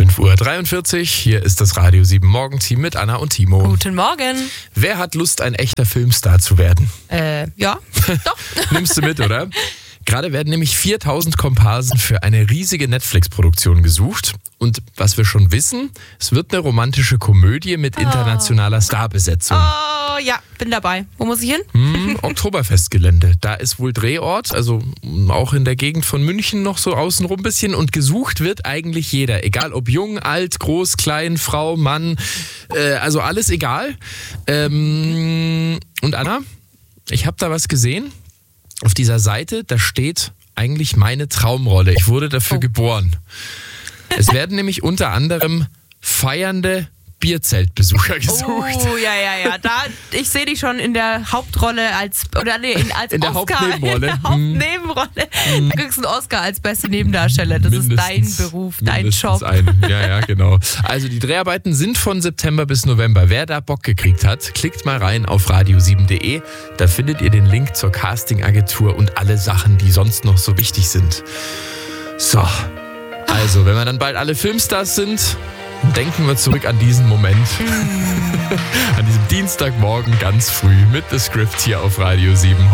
5:43 Uhr, hier ist das Radio 7 Morgenteam mit Anna und Timo. Guten Morgen. Wer hat Lust, ein echter Filmstar zu werden? Ja, doch. Nimmst du mit, oder? Gerade werden nämlich 4000 Komparsen für eine riesige Netflix-Produktion gesucht. Und was wir schon wissen, es wird eine romantische Komödie mit internationaler Starbesetzung. Oh ja, bin dabei. Wo muss ich hin? Oktoberfestgelände. Da ist wohl Drehort, also auch in der Gegend von München noch so außenrum ein bisschen. Und gesucht wird eigentlich jeder. Egal ob jung, alt, groß, klein, Frau, Mann, also alles egal. Und Anna, ich habe da was gesehen. Auf dieser Seite, da steht eigentlich meine Traumrolle. Ich wurde dafür geboren. Es werden nämlich unter anderem feiernde Bierzeltbesucher gesucht. Oh, ja. Ich sehe dich schon in der Hauptrolle als in der Oscar. Hauptnebenrolle. In der Hauptnebenrolle. Du kriegst einen Oscar als beste Nebendarsteller. Das ist dein Beruf, dein Job. Ja, genau. Also die Dreharbeiten sind von September bis November. Wer da Bock gekriegt hat, klickt mal rein auf radio7.de. Da findet ihr den Link zur Castingagentur und alle Sachen, die sonst noch so wichtig sind. So, also wenn wir dann bald alle Filmstars sind, denken wir zurück an diesen Moment. An diesem Dienstagmorgen ganz früh mit The Script hier auf Radio 7.